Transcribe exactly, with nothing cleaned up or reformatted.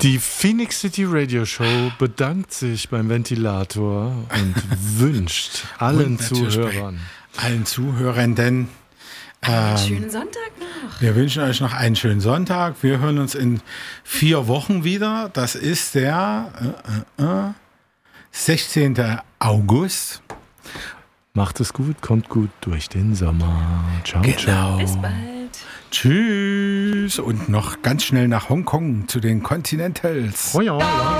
Die Phoenix City Radio Show bedankt sich beim Ventilator und wünscht allen Und natürlich Zuhörern, bei allen Zuhörenden Einen ähm, schönen Sonntag noch. wir wünschen euch noch einen schönen Sonntag. Wir hören uns in vier Wochen wieder. Das ist der äh, äh, äh, sechzehnten August. macht es gut, kommt gut durch den Sommer. Ciao, Genau. ciao. Bis bald. Tschüss und noch ganz schnell nach Hongkong zu den Continentals. Oh ja, ja.